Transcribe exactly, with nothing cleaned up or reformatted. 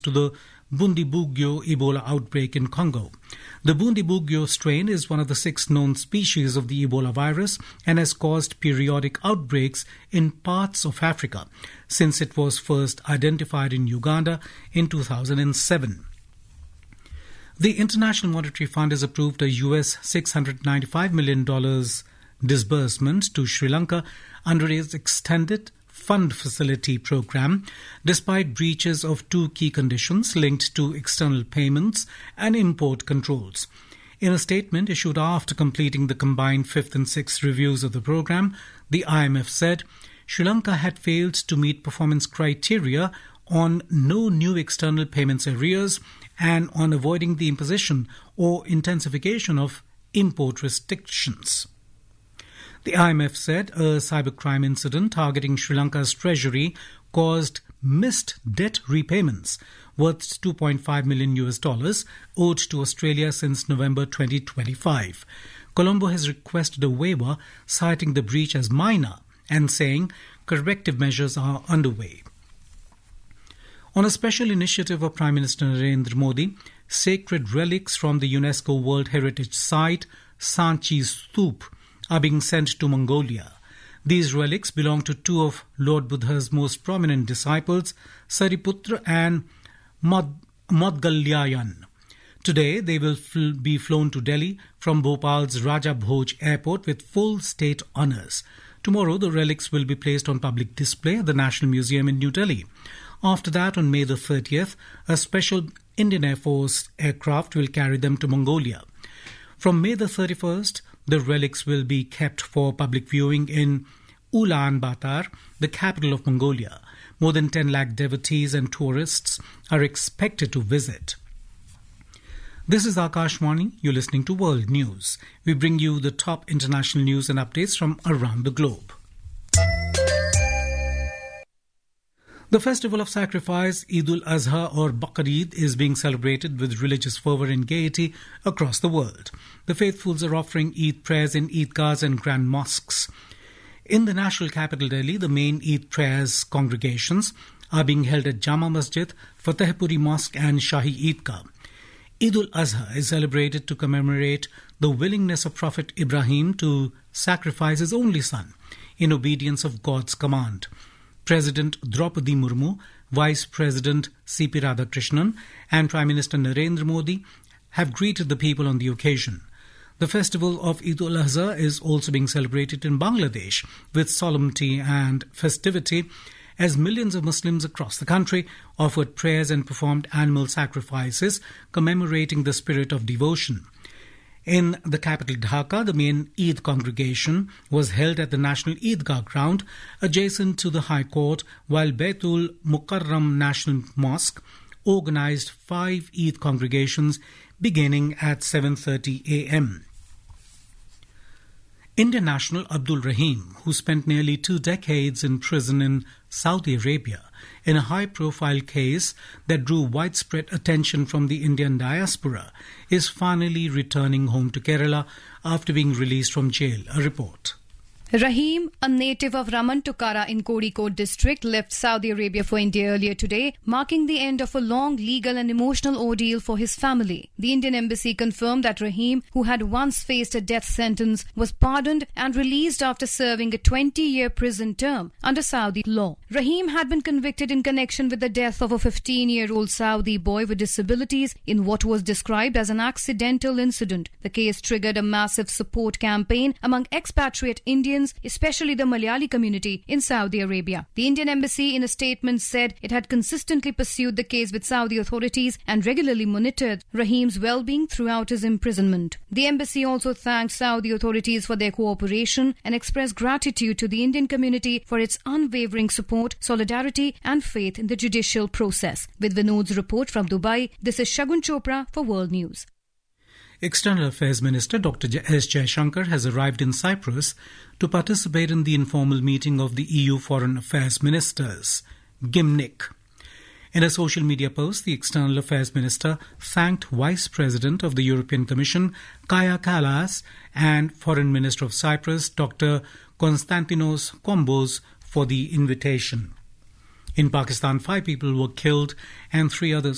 to the Bundibugyo Ebola outbreak in Congo. The Bundibugyo strain is one of the six known species of the Ebola virus and has caused periodic outbreaks in parts of Africa since it was first identified in Uganda in two thousand seven. The International Monetary Fund has approved a U S six hundred ninety-five million dollars disbursement to Sri Lanka under its extended fund facility program, despite breaches of two key conditions linked to external payments and import controls. In a statement issued after completing the combined fifth and sixth reviews of the program, the I M F said Sri Lanka had failed to meet performance criteria on no new external payments arrears and on avoiding the imposition or intensification of import restrictions. The I M F said a cybercrime incident targeting Sri Lanka's treasury caused missed debt repayments worth two point five million U S dollars owed to Australia since November twenty twenty-five. Colombo has requested a waiver, citing the breach as minor and saying corrective measures are underway. On a special initiative of Prime Minister Narendra Modi, sacred relics from the UNESCO World Heritage Site, Sanchi Stup, are being sent to Mongolia. These relics belong to two of Lord Buddha's most prominent disciples, Sariputra and Modgalyayan. Today, they will fl- be flown to Delhi from Bhopal's Raja Bhoj Airport with full state honours. Tomorrow, the relics will be placed on public display at the National Museum in New Delhi. After that, on May the thirtieth, a special Indian Air Force aircraft will carry them to Mongolia. From May the thirty-first, the relics will be kept for public viewing in Ulaanbaatar, the capital of Mongolia. More than ten lakh devotees and tourists are expected to visit. This is Akashwani. You're listening to World News. We bring you the top international news and updates from around the globe. The festival of sacrifice, Eid al-Azha or Bakr Eid, is being celebrated with religious fervour and gaiety across the world. The faithfuls are offering Eid prayers in Eidgahs and grand mosques. In the national capital Delhi, the main Eid prayers congregations are being held at Jama Masjid, Fatehpuri Mosque and Shahi Eidgah. Eid al-Azha is celebrated to commemorate the willingness of Prophet Ibrahim to sacrifice his only son in obedience of God's command. President Draupadi Murmu, Vice President C P Radhakrishnan and Prime Minister Narendra Modi have greeted the people on the occasion. The festival of Eid al-Azha is also being celebrated in Bangladesh with solemnity and festivity as millions of Muslims across the country offered prayers and performed animal sacrifices commemorating the spirit of devotion. In the capital Dhaka, the main Eid congregation was held at the National Eidgah ground adjacent to the High Court, while Baitul Mukarram National Mosque organised five Eid congregations beginning at seven thirty a m. Indian national Abdul Rahim, who spent nearly two decades in prison in Saudi Arabia in a high-profile case that drew widespread attention from the Indian diaspora, is finally returning home to Kerala after being released from jail. A report. Rahim, a native of Ramantukara in Kozhikode district, left Saudi Arabia for India earlier today, marking the end of a long legal and emotional ordeal for his family. The Indian embassy confirmed that Rahim, who had once faced a death sentence, was pardoned and released after serving a twenty-year prison term under Saudi law. Rahim had been convicted in connection with the death of a fifteen-year-old Saudi boy with disabilities in what was described as an accidental incident. The case triggered a massive support campaign among expatriate Indians, especially the Malayali community in Saudi Arabia. The Indian embassy in a statement said it had consistently pursued the case with Saudi authorities and regularly monitored Rahim's well-being throughout his imprisonment. The embassy also thanked Saudi authorities for their cooperation and expressed gratitude to the Indian community for its unwavering support, solidarity and faith in the judicial process. With Vinod's report from Dubai, this is Shagun Chopra for World News. External Affairs Minister Doctor S. Jaishankar has arrived in Cyprus to participate in the informal meeting of the E U Foreign Affairs Ministers, Gymnich. In a social media post, the External Affairs Minister thanked Vice President of the European Commission, Kaja Kallas, and Foreign Minister of Cyprus, Doctor Konstantinos Kombos, for the invitation. In Pakistan, five people were killed and three others